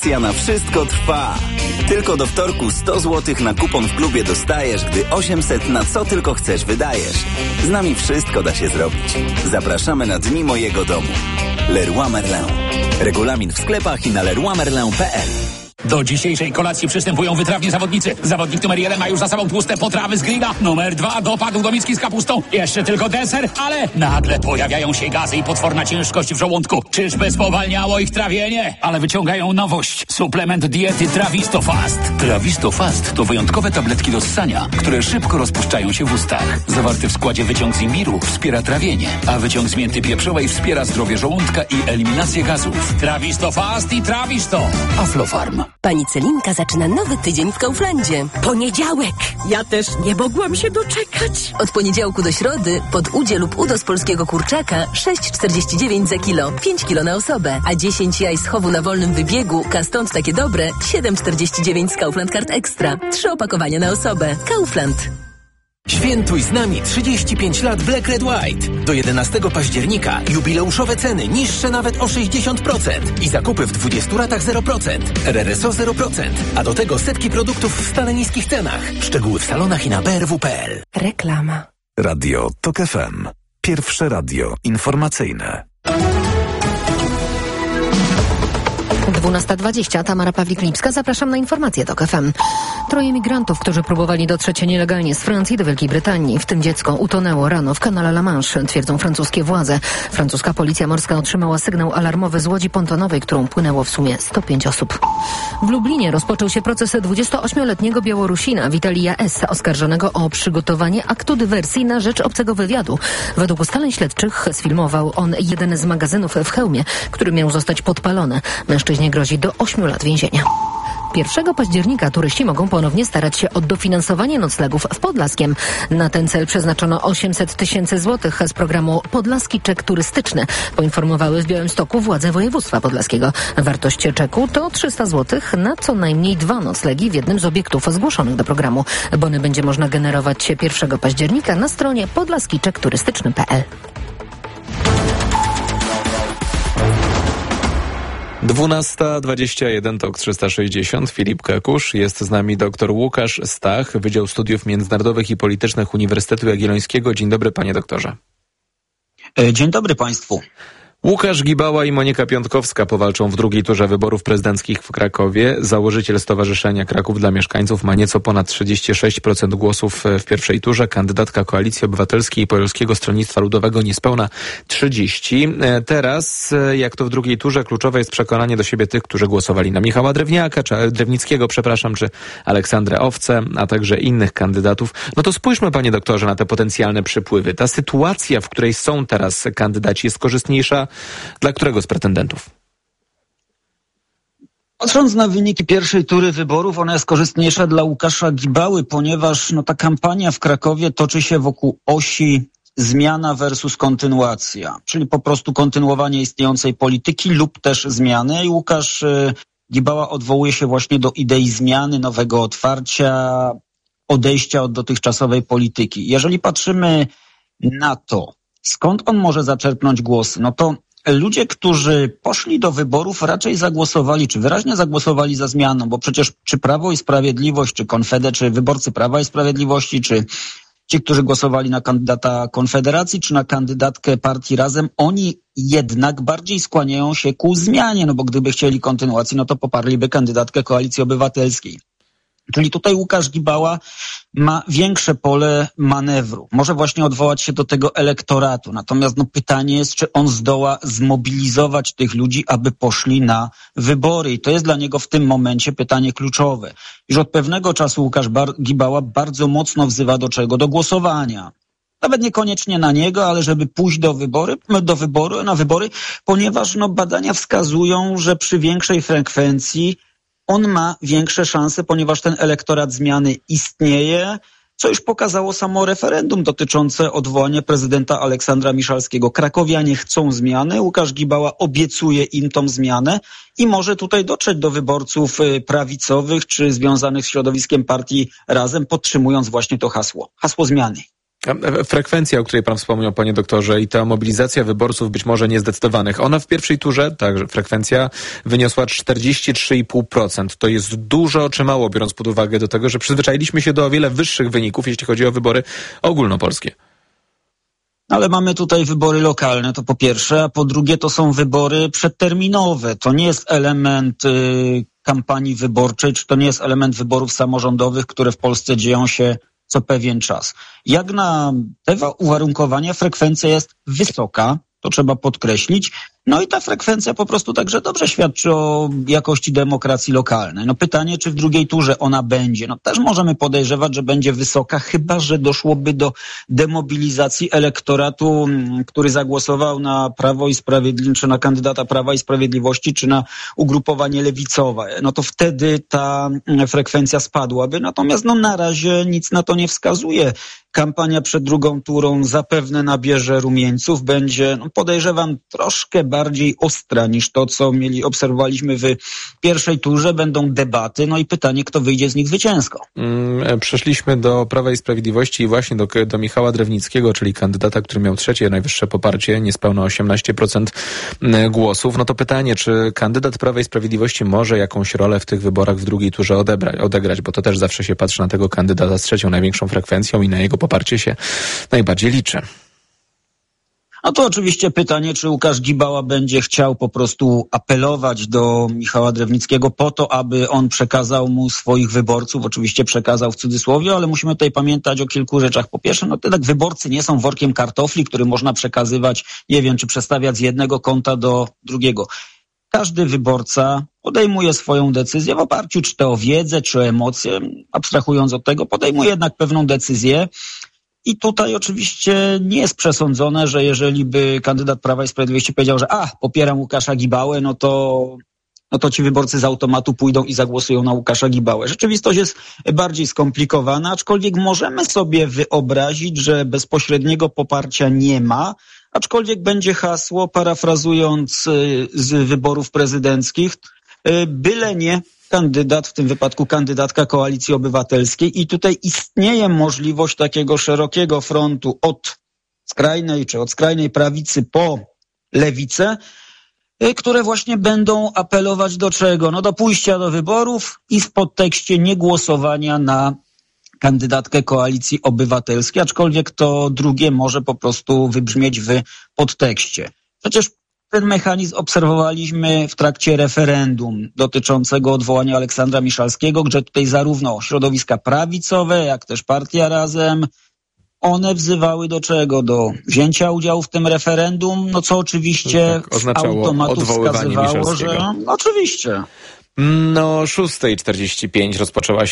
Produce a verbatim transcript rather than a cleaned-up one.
Akcja na wszystko trwa. Tylko do wtorku sto złotych na kupon w klubie dostajesz, gdy osiemset na co tylko chcesz wydajesz. Z nami wszystko da się zrobić. Zapraszamy na Dni Mojego Domu. Leroy Merlin. Regulamin w sklepach i na leroy merlin kropka p l. Do dzisiejszej kolacji przystępują wytrawni zawodnicy. Zawodnik numer jeden ma już za sobą tłuste potrawy z grilla. Numer dwa dopadł do miski z kapustą. Jeszcze tylko deser, ale nagle pojawiają się gazy i potworna ciężkość w żołądku. Czyżby spowalniało ich trawienie? Ale wyciągają nowość. Suplement diety Trawisto Fast. Trawisto Fast to wyjątkowe tabletki do ssania, które szybko rozpuszczają się w ustach. Zawarty w składzie wyciąg z imbiru wspiera trawienie, a wyciąg z mięty pieprzowej wspiera zdrowie żołądka i eliminację gazów. Trawisto Fast i Trawisto. Aflofarm. Pani Celinka zaczyna nowy tydzień w Kauflandzie. Poniedziałek! Ja też nie mogłam się doczekać. Od poniedziałku do środy pod udzie lub udo z polskiego kurczaka sześć czterdzieści dziewięć za kilo, pięć kilo na osobę, a dziesięć jaj z chowu na wolnym wybiegu, ka stąd takie dobre, siedem czterdzieści dziewięć z Kaufland Card Extra. Trzy opakowania na osobę. Kaufland. Świętuj z nami trzydzieści pięć lat Black Red White. Do jedenastego października jubileuszowe ceny niższe nawet o sześćdziesiąt procent i zakupy w dwudziestu ratach zero procent. R R S O zero procent. A do tego setki produktów w stale niskich cenach. Szczegóły w salonach i na b r w kropka p l. Reklama. Radio Tok F M. Pierwsze radio informacyjne. dwunasta dwadzieścia, Tamara Pawlik-Lipska. Zapraszam na informacje Tok F M. Troje migrantów, którzy próbowali dotrzeć nielegalnie z Francji do Wielkiej Brytanii, w tym dziecko, utonęło rano w kanale La Manche, twierdzą francuskie władze. Francuska policja morska otrzymała sygnał alarmowy z łodzi pontonowej, którą płynęło w sumie sto pięć osób. W Lublinie rozpoczął się proces dwudziestoośmioletniego Białorusina Witalija S., oskarżonego o przygotowanie aktu dywersji na rzecz obcego wywiadu. Według ustaleń śledczych sfilmował on jeden z magazynów w Chełmie, który miał zostać podpalony. Mężczyźnie grozi do ośmiu lat więzienia. pierwszego października turyści mogą ponownie starać się o dofinansowanie noclegów w Podlaskiem. Na ten cel przeznaczono osiemset tysięcy złotych z programu Podlaski Czek Turystyczny, poinformowały w Białymstoku władze województwa podlaskiego. Wartość czeku to trzysta złotych na co najmniej dwa noclegi w jednym z obiektów zgłoszonych do programu. Bony będzie można generować pierwszego października na stronie podlaski czek turystyczny kropka p l. dwunasta dwadzieścia jeden, Tok trzysta sześćdziesiąt. Filip Kekusz. Jest z nami dr Łukasz Stach, Wydział Studiów Międzynarodowych i Politycznych Uniwersytetu Jagiellońskiego. Dzień dobry, panie doktorze. Dzień dobry państwu. Łukasz Gibała i Monika Piątkowska powalczą w drugiej turze wyborów prezydenckich w Krakowie. Założyciel Stowarzyszenia Kraków dla Mieszkańców ma nieco ponad trzydzieści sześć procent głosów w pierwszej turze. Kandydatka Koalicji Obywatelskiej i Polskiego Stronnictwa Ludowego niespełna trzydzieści. Teraz, jak to w drugiej turze, kluczowe jest przekonanie do siebie tych, którzy głosowali na Michała Drewniaka, czy Drewnickiego, przepraszam, czy Aleksandrę Owcę, a także innych kandydatów. No to spójrzmy, panie doktorze, na te potencjalne przypływy. Ta sytuacja, w której są teraz kandydaci, jest korzystniejsza dla którego z pretendentów? Patrząc na wyniki pierwszej tury wyborów, ona jest korzystniejsza dla Łukasza Gibały, ponieważ no, ta kampania w Krakowie toczy się wokół osi zmiana versus kontynuacja, czyli po prostu kontynuowanie istniejącej polityki lub też zmiany. I Łukasz y, Gibała odwołuje się właśnie do idei zmiany, nowego otwarcia, odejścia od dotychczasowej polityki. Jeżeli patrzymy na to, skąd on może zaczerpnąć głosy? No to ludzie, którzy poszli do wyborów, raczej zagłosowali, czy wyraźnie zagłosowali za zmianą, bo przecież czy Prawo i Sprawiedliwość, czy Konfeder, czy wyborcy Prawa i Sprawiedliwości, czy ci, którzy głosowali na kandydata Konfederacji, czy na kandydatkę partii Razem, oni jednak bardziej skłaniają się ku zmianie, no bo gdyby chcieli kontynuacji, no to poparliby kandydatkę Koalicji Obywatelskiej. Czyli tutaj Łukasz Gibała ma większe pole manewru. Może właśnie odwołać się do tego elektoratu. Natomiast no, pytanie jest, czy on zdoła zmobilizować tych ludzi, aby poszli na wybory. I to jest dla niego w tym momencie pytanie kluczowe. Już od pewnego czasu Łukasz Bar- Gibała bardzo mocno wzywa do czego? Do głosowania. Nawet niekoniecznie na niego, ale żeby pójść do wybory, do wyboru, na wybory, ponieważ no, badania wskazują, że przy większej frekwencji on ma większe szanse, ponieważ ten elektorat zmiany istnieje, co już pokazało samo referendum dotyczące odwołania prezydenta Aleksandra Miszalskiego. Krakowianie chcą zmiany, Łukasz Gibała obiecuje im tą zmianę i może tutaj dotrzeć do wyborców prawicowych czy związanych z środowiskiem partii Razem, podtrzymując właśnie to hasło, hasło zmiany. Frekwencja, o której pan wspomniał, panie doktorze, i ta mobilizacja wyborców być może niezdecydowanych, ona w pierwszej turze, także frekwencja wyniosła czterdzieści trzy i pół procent. To jest dużo czy mało, biorąc pod uwagę do tego, że przyzwyczailiśmy się do o wiele wyższych wyników, jeśli chodzi o wybory ogólnopolskie. Ale mamy tutaj wybory lokalne, to po pierwsze, a po drugie to są wybory przedterminowe. To nie jest element y, kampanii wyborczej, czy to nie jest element wyborów samorządowych, które w Polsce dzieją się co pewien czas. Jak na te uwarunkowania frekwencja jest wysoka, to trzeba podkreślić. No i ta frekwencja po prostu także dobrze świadczy o jakości demokracji lokalnej. No pytanie, czy w drugiej turze ona będzie. No też możemy podejrzewać, że będzie wysoka, chyba że doszłoby do demobilizacji elektoratu, który zagłosował na Prawo i Sprawiedliwość, czy na kandydata Prawa i Sprawiedliwości, czy na ugrupowanie lewicowe. No to wtedy ta frekwencja spadłaby. Natomiast no na razie nic na to nie wskazuje. Kampania przed drugą turą zapewne nabierze rumieńców, będzie, no podejrzewam, troszkę bardziej ostra niż to, co mieli, obserwowaliśmy w pierwszej turze. Będą debaty, no i pytanie, kto wyjdzie z nich zwycięsko. Mm, przeszliśmy do Prawa i Sprawiedliwości i właśnie do, do Michała Drewnickiego, czyli kandydata, który miał trzecie najwyższe poparcie, niespełna osiemnaście procent głosów. No to pytanie, czy kandydat Prawa i Sprawiedliwości może jakąś rolę w tych wyborach w drugiej turze odebrać, odegrać, bo to też zawsze się patrzy na tego kandydata z trzecią największą frekwencją i na jego poparcie się najbardziej liczy. No to oczywiście pytanie, czy Łukasz Gibała będzie chciał po prostu apelować do Michała Drewnickiego po to, aby on przekazał mu swoich wyborców. Oczywiście przekazał w cudzysłowie, ale musimy tutaj pamiętać o kilku rzeczach. Po pierwsze, no to tak wyborcy nie są workiem kartofli, który można przekazywać, nie wiem, czy przestawiać z jednego konta do drugiego. Każdy wyborca podejmuje swoją decyzję w oparciu czy to o wiedzę, czy o emocje, abstrahując od tego, podejmuje jednak pewną decyzję. I tutaj oczywiście nie jest przesądzone, że jeżeli by kandydat Prawa i Sprawiedliwości powiedział, że a, popieram Łukasza Gibałę, no to, no to ci wyborcy z automatu pójdą i zagłosują na Łukasza Gibałę. Rzeczywistość jest bardziej skomplikowana, aczkolwiek możemy sobie wyobrazić, że bezpośredniego poparcia nie ma, aczkolwiek będzie hasło, parafrazując z wyborów prezydenckich, byle nie kandydat, w tym wypadku kandydatka Koalicji Obywatelskiej, i tutaj istnieje możliwość takiego szerokiego frontu od skrajnej czy od skrajnej prawicy po lewicę, które właśnie będą apelować do czego? No do pójścia do wyborów i w podtekście niegłosowania na kandydatkę Koalicji Obywatelskiej, aczkolwiek to drugie może po prostu wybrzmieć w podtekście. Przecież ten mechanizm obserwowaliśmy w trakcie referendum dotyczącego odwołania Aleksandra Miszalskiego, gdzie tutaj zarówno środowiska prawicowe, jak też Partia Razem, one wzywały do czego? Do wzięcia udziału w tym referendum, no co oczywiście tak, oznaczało z automatu odwoływanie wskazywało, Miszalskiego. że no oczywiście. No, szósta czterdzieści pięć rozpoczęła się